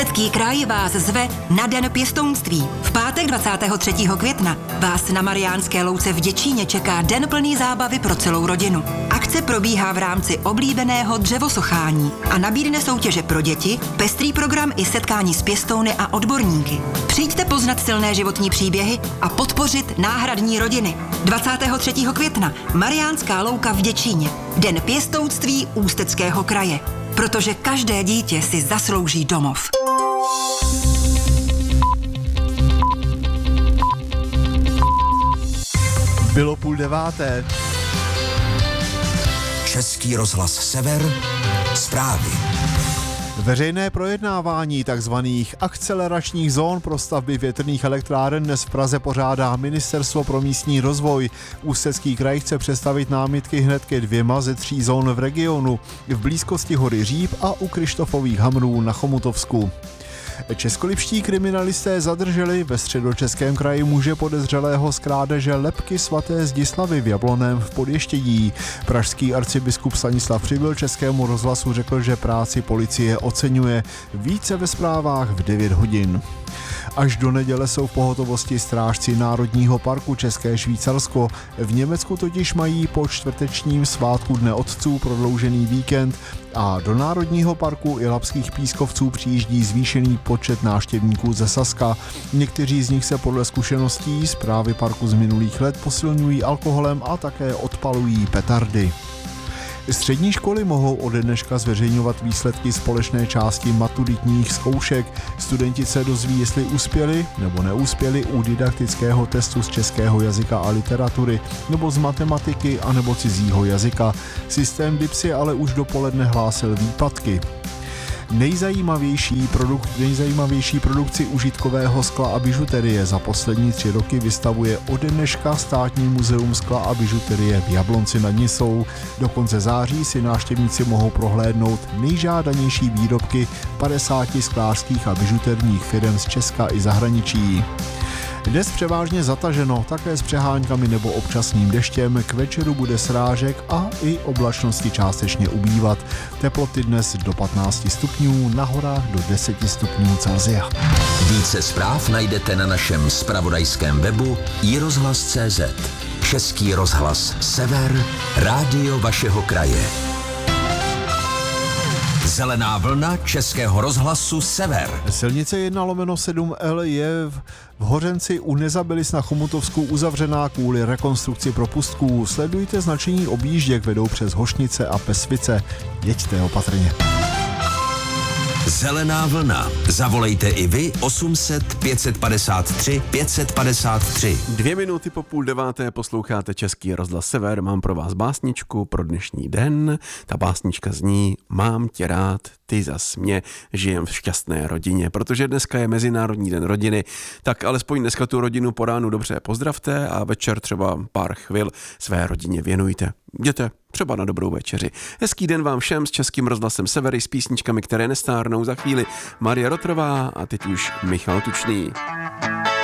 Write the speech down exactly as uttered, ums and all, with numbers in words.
Ústecký kraj vás zve na Den pěstounství. V pátek dvacátého třetího května vás na Mariánské louce v Děčíně čeká den plný zábavy pro celou rodinu. Akce probíhá v rámci oblíbeného dřevosochání a nabídne soutěže pro děti, pestrý program i setkání s pěstouny a odborníky. Přijďte poznat silné životní příběhy a podpořit náhradní rodiny. dvacátého třetího května Mariánská louka v Děčíně. Den pěstounství Ústeckého kraje. Protože každé dítě si zaslouží domov. Bylo půl deváté. Český rozhlas Sever, zprávy. Veřejné projednávání tzv. Akceleračních zón pro stavby větrných elektráren dnes v Praze pořádá Ministerstvo pro místní rozvoj. Ústecký kraj chce představit námitky hned ke dvěma ze tří zón v regionu, v blízkosti hory Říp a u Krištofových hamrů na Chomutovsku. Českolipští kriminalisté zadrželi ve Středočeském kraji muže podezřelého z krádeže lebky svaté Zdislavy v Jablonném v Podještědí. Pražský arcibiskup Stanislav Přibyl Českému rozhlasu řekl, že práci policie oceňuje. Více ve zprávách v devět hodin. Až do neděle jsou v pohotovosti strážci Národního parku České Švýcarsko. V Německu totiž mají po čtvrtečním svátku Dne otců prodloužený víkend a do Národního parku i Labských pískovců přijíždí zvýšený počet návštěvníků ze Saska. Někteří z nich se podle zkušeností správy parku z minulých let posilňují alkoholem a také odpalují petardy. Střední školy mohou ode dneška zveřejňovat výsledky společné části maturitních zkoušek. Studenti se dozví, jestli uspěli nebo neuspěli u didaktického testu z českého jazyka a literatury, nebo z matematiky a nebo cizího jazyka. Systém DIPSY ale už dopoledne hlásil výpadky. Nejzajímavější, produk, nejzajímavější produkci užitkového skla a bižuterie za poslední tři roky vystavuje ode dneška Státní muzeum skla a bižuterie v Jablonci nad Nisou. Do konce září si návštěvníci mohou prohlédnout nejžádanější výrobky padesáti sklářských a bižuterních firem z Česka i zahraničí. Dnes převážně zataženo, také s přeháňkami nebo občasným deštěm, k večeru bude srážek a i oblačnosti částečně ubývat. Teploty dnes do patnácti stupňů, na horách do deseti stupňů Celsia. Více zpráv najdete na našem zpravodajském webu i rozhlas tečka cé zet. Český rozhlas Sever, rádio vašeho kraje. Zelená vlna Českého rozhlasu Sever. Silnice jedna lomeno sedm el je v Hořenci u Nezabilis na Chomutovsku uzavřená kvůli rekonstrukci propustků. Sledujte značení objížděk, vedou přes Hošnice a Pesvice. Jeďte opatrně. Zelená vlna. Zavolejte i vy osm set pět set padesát tři pět set padesát tři. Dvě minuty po půl deváté posloucháte Český rozhlas Sever. Mám pro vás básničku pro dnešní den. Ta básnička zní: Mám tě rád, ty zas mě, žijem v šťastné rodině. Protože dneska je Mezinárodní den rodiny, tak alespoň dneska tu rodinu po ránu dobře pozdravte a večer třeba pár chvil své rodině věnujte. Jděte třeba na dobrou večeři. Hezký den vám všem s Českým rozhlasem Severy s písničkami, které nestárnou. Za chvíli Marie Rotrová a teď už Michal Tučný.